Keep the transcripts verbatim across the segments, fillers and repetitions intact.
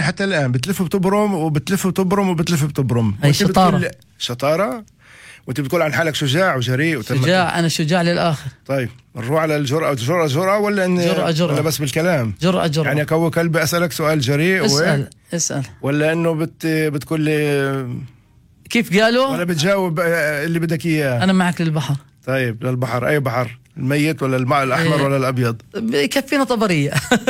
حتى الآن بتلف بتبرم وبتلف بتبرم وبتلف بتبرم. هي شطارة. شطارة. وانت بتقول عن حالك شجاع وجريء. شجاع، انا شجاع للاخر. طيب نروح على الجرأة. جرأة جرأة ولا ان جرأة جرأة ولا بس بالكلام؟ جرأة جرأة. يعني كو كلب اسألك سؤال جريء اسأل و... اسأل ولا انه بت بتقول لي كيف قالوا ولا بتجاوب اللي بدك اياه؟ انا معك للبحر. طيب للبحر. اي بحر؟ الميت ولا الماء الاحمر ولا الابيض؟ يكفينا طبرية.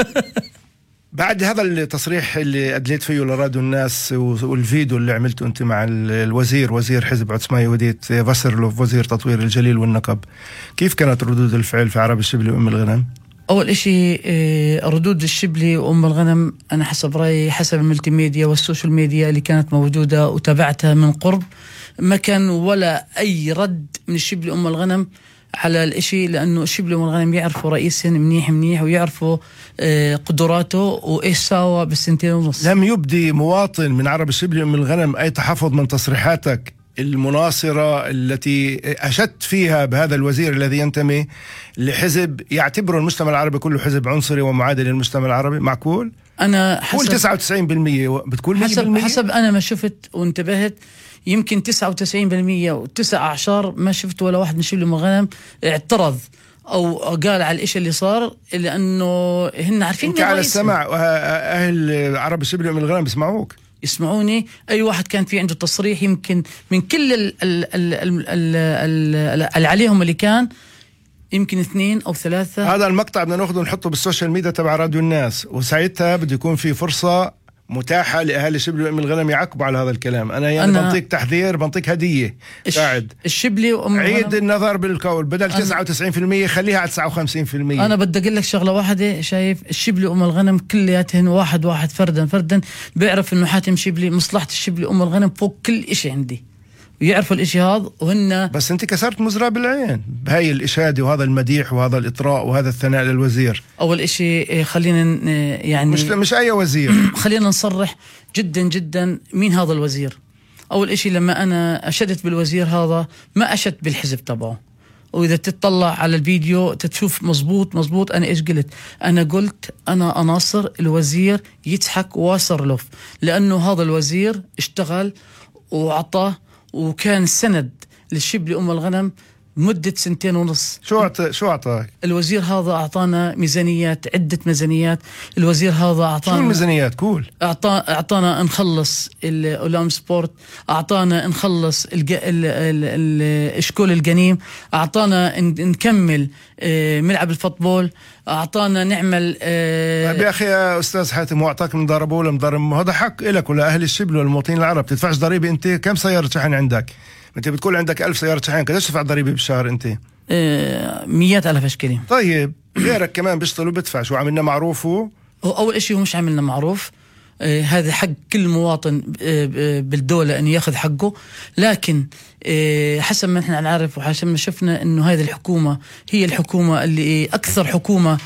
بعد هذا التصريح اللي أدليت فيه لراديو الناس والفيديو اللي عملته أنت مع الوزير وزير حزب عثمان يهوديت فاسرلوف وزير تطوير الجليل والنقب، كيف كانت ردود الفعل في عرب الشبلي وأم الغنم؟ أول إشي ردود الشبلي وأم الغنم أنا حسب رأيي حسب الملتي ميديا والسوشيال ميديا اللي كانت موجودة وتابعتها من قرب، ما كان ولا أي رد من الشبلي وأم الغنم على الاشي، لانه الشبلي والغنم يعرفوا رئيسهم منيح منيح ويعرفوا قدراته وايش ساوى بالسنتين ونص. لم يبدي مواطن من عرب الشبلي وام الغنم اي تحفظ من تصريحاتك المناصرة التي أشدت فيها بهذا الوزير الذي ينتمي لحزب يعتبره المجتمع العربي كله حزب عنصري ومعادي للمجتمع العربي؟ معقول؟ أنا حسب قول تسعة وتسعين بالمية بتقول مية بالمية؟ حسب, حسب أنا ما شفت وانتبهت يمكن تسعة وتسعين بالمية وتسع أعشار ما شفت ولا واحد من شبلي والغنم اعترض أو قال على الإشي اللي صار، لأنه هن عارفين انت على السمع أهل عرب الشبلي وأم الغنم بيسمعوك يسمعوني. أي واحد كان في عنده تصريح يمكن من كل ال ال ال ال ال اللي عليهم اللي كان يمكن اثنين أو ثلاثة. هذا المقطع بدنا ناخذه ونحطه بالسوشيال ميديا تبع راديو الناس، وساعتها بده يكون في فرصة متاحة لأهالي الشبلي وأم الغنم يعقبوا على هذا الكلام. أنا يعني أنا بنطيك تحذير، بنطيك هدية. قاعد الشبلي وأم الغنم عيد النظر بالقول، بدل تسعة وتسعين بالمية خليها على تسعة وخمسين بالمية. أنا بدي أقول لك شغلة واحدة، شايف الشبلي وأم الغنم كلياتهن واحد واحد فردا فردا بيعرف إنه حاتم شبلي مصلحة الشبلي وأم الغنم فوق كل إشي عندي، ويعرفوا الاشي هذا وهن. بس انت كسرت مزرعة بالعين بهاي الاشادة وهذا المديح وهذا الاطراء وهذا الثناء للوزير. اول اشي خلينا يعني مش مش اي وزير خلينا نصرح جدا جدا مين هذا الوزير. اول اشي لما انا اشدت بالوزير هذا ما اشدت بالحزب تبعه، واذا تطلع على الفيديو تشوف مزبوط مزبوط انا ايش قلت. انا قلت انا اناصر الوزير يضحك واسرلوف، لانه هذا الوزير اشتغل وعطاه وكان سند للشبلي أم الغنم مدة سنتين ونص. شو أعطى شو أعطاك الوزير هذا؟ أعطانا ميزانيات، عدة ميزانيات. الوزير هذا أعطانا شو الميزانيات؟ كول أعطى أعطانا نخلص الأولام سبورت، أعطانا نخلص الج... ال... ال... ال... إشكول الجنيم، أعطانا نكمل ملعب الفوتبول، أعطانا نعمل اه... طيب يا أخي يا أستاذ حاتم، وأعطاك من ضربه ولا مضرب، هذا حق إلك ولا أهل الشبل والمواطنين العرب. تدفعش ضريبة أنت؟ كم سيارة شحن عندك؟ أنت بتقول عندك ألف سيارة شحن، قديش تدفع ضريبة بالشهر أنت؟ اه... ميات ألف أشكالي. طيب غيرك كمان بيشتغل وبدفع، شو عملنا معروفه؟ أول إشي هو مش عملنا معروف، آه هذا حق كل مواطن آه بالدولة أن يأخذ حقه، لكن آه حسب ما نحن نعرف وحسب ما شفنا أنه هذه الحكومة هي الحكومة اللي أكثر حكومة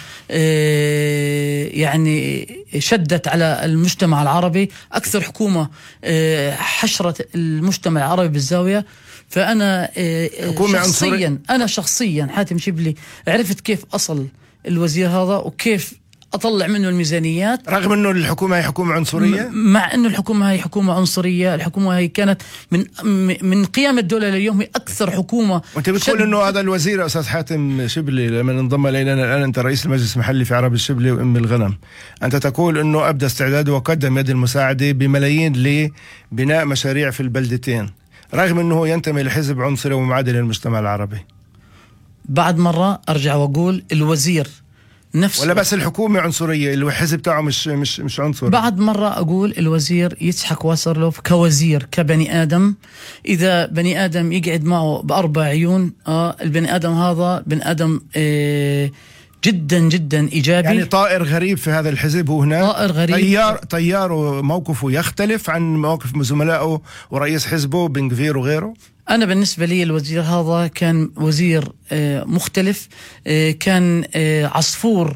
آه يعني شدت على المجتمع العربي، أكثر حكومة آه حشرت المجتمع العربي بالزاوية. فأنا آه شخصيا أنا شخصيا حاتم شبلي عرفت كيف أصل الوزير هذا وكيف أطلع منه الميزانيات، رغم أنه الحكومة هي حكومة عنصرية. مع أنه الحكومة هي حكومة عنصرية، الحكومة هي كانت من من قيام الدولة لليوم هي أكثر حكومة. وأنت بتقول أنه هذا الوزير أستاذ حاتم شبلي لما انضم إلينا الآن، أنت رئيس المجلس المحلي في عرب الشبلي وأم الغنم، أنت تقول أنه أبدى استعداده وقدم يد المساعدة بملايين لبناء مشاريع في البلدتين، رغم أنه ينتمي لحزب عنصري ومعادي للمجتمع العربي. بعد مرة أرجع وأقول الوزير نفسه، ولا بس الحكومة عنصرية، الحزب تاعه مش مش مش عنصري. بعد مرة أقول الوزير يضحك واسرلوف كوزير كبني آدم. إذا بني آدم يقعد معه بأربع عيون، آه البني آدم هذا بني آدم آه جدا جدا إيجابي، يعني طائر غريب في هذا الحزب. هو هنا طائر غريب، طيار طياره موقفه يختلف عن موقف زملائه ورئيس حزبه بن غفير وغيره. أنا بالنسبة لي الوزير هذا كان وزير مختلف، كان عصفور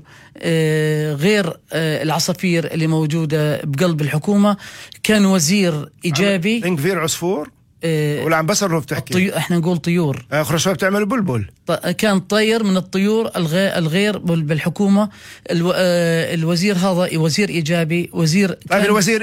غير العصافير اللي موجودة بقلب الحكومة، كان وزير إيجابي. بن غفير عصفور ولا عم بسر بتحكي؟ الطيو... احنا نقول طيور. اخر شوي بتعملوا بلبل. ط... كان طير من الطيور الغير, الغير بالحكومة. الو... الوزير هذا وزير إيجابي، وزير طيب الوزير